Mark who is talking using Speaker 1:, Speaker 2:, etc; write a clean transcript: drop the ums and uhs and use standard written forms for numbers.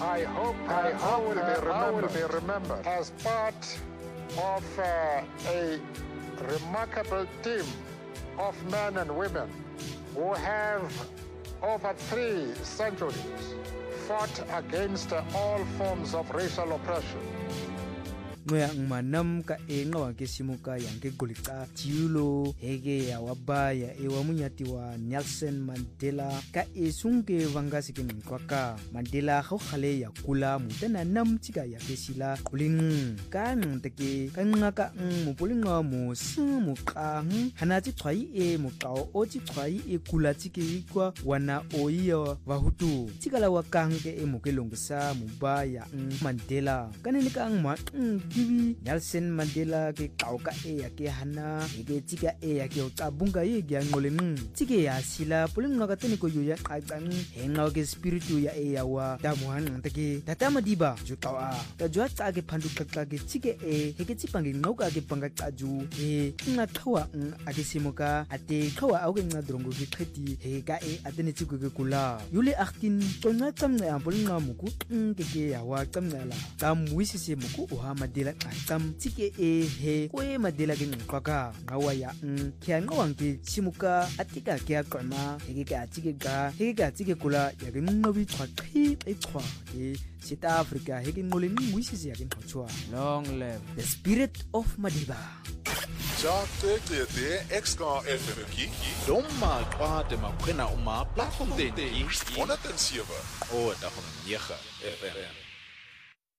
Speaker 1: I hope I will be remembered as part of a remarkable team of men and women who have over 3 centuries fought against all forms of racial oppression.
Speaker 2: Ngoya manam ka enga ke simuka yang ke golika jiulo hege ya wabaya e wamunyati wa Nelson Mandela ka esunge wangasi ke nkwaka Mandela go khale ya kula mutana nam tika ya ke sila kuling ka nteke ka ngaka mupulinga mo simu ka hanaji twai e mukao oji twai e kula tike kwa wana oiya wahutu tikala wakange e mukelongsa mubaya Mandela kanene ka ngma Kiwi Nelson Mandela ke kauka e ya ke hana ke tika e ya ke utabunga ye ya ngoleng tike ya sila pulinga ka tene ko yuya qaqang henga ke spiritu ya e ya wa tamuhan take tatama diba jutawa ta jwa tsa ke phandu qaqqa ke tike e ke tsipange ngoka ke panga qaju e nga thawa a ke simuka ate khawa au ke nga drongo ke qheti he ka e atene tsiko ke kula yule 18 tsona tsamna ya pulinga muku ke ya wa tsamnala tamwisi se muku o ha Tam tike e he kwe Mandela ke nqaka ngawaya kya ngawang ke simuka atika ke aqama heke ka tike kula ya ke ngobi tshwaqhi e tshwa ke South Africa heke ngole ngwisisi ya ke nqotshwa long live the spirit of Madiba
Speaker 3: Jacques Extra FM ki Doma kwade makwena uma platform deni 107 o da 9 FM